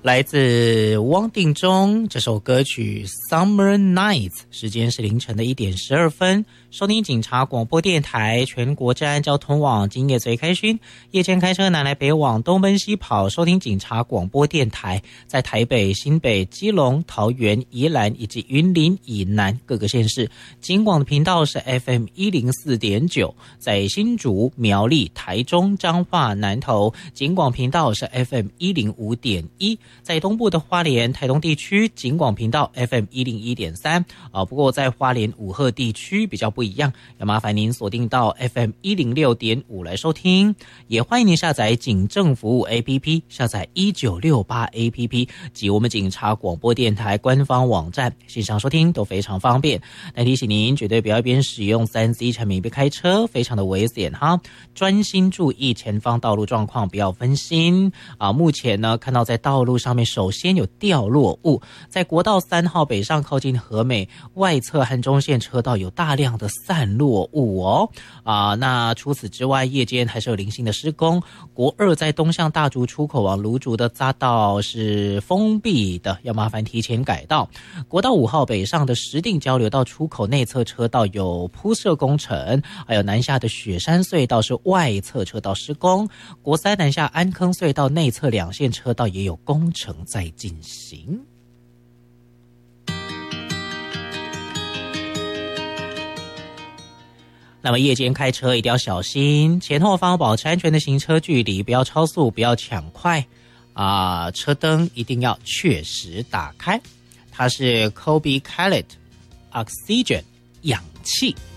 来自汪定中这首歌曲 Summer Nights， 时间是凌晨的1点12分。收听警察广播电台全国治安交通网，今夜最开心，夜间开车南来北往，东奔西跑，收听警察广播电台，在台北、新北、基隆、桃园、宜兰以及云林以南各个县市，警广的频道是 FM104.9， 在新竹、苗栗、台中、彰化、南投，警广频道是 FM105.1，在东部的花莲、台东地区，警广频道 FM101.3，不过在花莲五鹤地区比较不一样，要麻烦您锁定到 FM106.5来收听，也欢迎您下载警政服务 APP， 下载1968 APP 及我们警察广播电台官方网站，线上收听都非常方便。但提醒您，绝对不要一边使用 3C 产品一边开车，非常的危险哈，专心注意前方道路状况，不要分心目前呢，看到在道路上面首先有掉落物，在国道3号北上靠近和美外侧和中线车道有大量的散落物那除此之外，夜间还是有零星的施工。国2在东向大竹出口往芦竹的匝道是封闭的，要麻烦提前改道。国道5号北上的石碇交流道出口内侧车道有铺设工程，还有南下的雪山隧道是外侧车道施工。国3南下安坑隧道内侧2线车道也有工程在进行。那么夜间开车一定要小心，前后方保持安全的行车距离，不要超速，不要抢快车灯一定要确实打开。它是 Kobe Khaled Oxygen 氧气。